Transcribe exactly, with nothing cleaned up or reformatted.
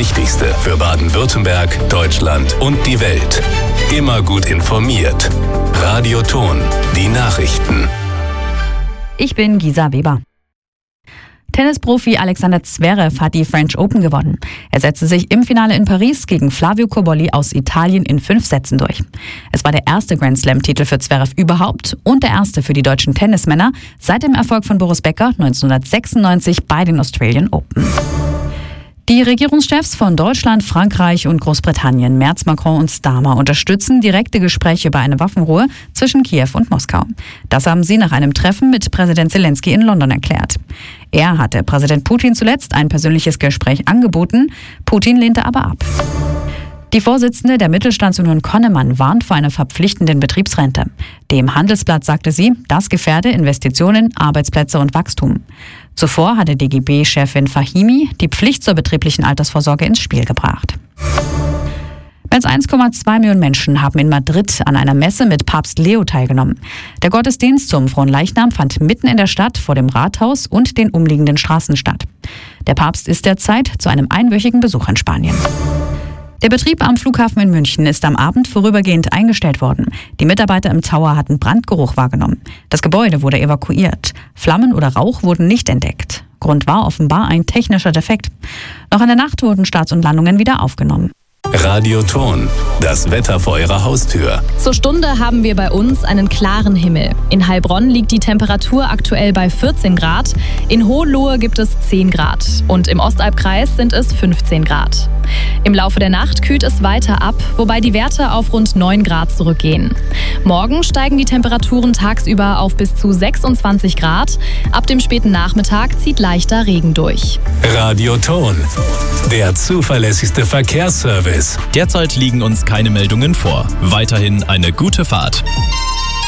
Wichtigste für Baden-Württemberg, Deutschland und die Welt. Immer gut informiert. Radio Ton, die Nachrichten. Ich bin Gisa Weber. Tennisprofi Alexander Zverev hat die French Open gewonnen. Er setzte sich im Finale in Paris gegen Flavio Cobolli aus Italien in fünf Sätzen durch. Es war der erste Grand Slam-Titel für Zverev überhaupt und der erste für die deutschen Tennismänner seit dem Erfolg von Boris Becker neunzehnhundertsechsundneunzig bei den Australian Open. Die Regierungschefs von Deutschland, Frankreich und Großbritannien, Merz, Macron und Starmer, unterstützen direkte Gespräche über eine Waffenruhe zwischen Kiew und Moskau. Das haben sie nach einem Treffen mit Präsident Zelensky in London erklärt. Er hatte Präsident Putin zuletzt ein persönliches Gespräch angeboten, Putin lehnte aber ab. Die Vorsitzende der Mittelstandsunion Connemann warnt vor einer verpflichtenden Betriebsrente. Dem Handelsblatt sagte sie, das gefährde Investitionen, Arbeitsplätze und Wachstum. Zuvor hatte D G B-Chefin Fahimi die Pflicht zur betrieblichen Altersvorsorge ins Spiel gebracht. Mehr als eins Komma zwei Millionen Menschen haben in Madrid an einer Messe mit Papst Leo teilgenommen. Der Gottesdienst zum Fronleichnam fand mitten in der Stadt vor dem Rathaus und den umliegenden Straßen statt. Der Papst ist derzeit zu einem einwöchigen Besuch in Spanien. Der Betrieb am Flughafen in München ist am Abend vorübergehend eingestellt worden. Die Mitarbeiter im Tower hatten Brandgeruch wahrgenommen. Das Gebäude wurde evakuiert. Flammen oder Rauch wurden nicht entdeckt. Grund war offenbar ein technischer Defekt. Noch in der Nacht wurden Starts und Landungen wieder aufgenommen. Radio Ton, das Wetter vor Ihrer Haustür. Zur Stunde haben wir bei uns einen klaren Himmel. In Heilbronn liegt die Temperatur aktuell bei vierzehn Grad. In Hohenlohe gibt es zehn Grad. Und im Ostalbkreis sind es fünfzehn Grad. Im Laufe der Nacht kühlt es weiter ab, wobei die Werte auf rund neun Grad zurückgehen. Morgen steigen die Temperaturen tagsüber auf bis zu sechsundzwanzig Grad. Ab dem späten Nachmittag zieht leichter Regen durch. Radio Ton, der zuverlässigste Verkehrsservice. Derzeit liegen uns keine Meldungen vor. Weiterhin eine gute Fahrt.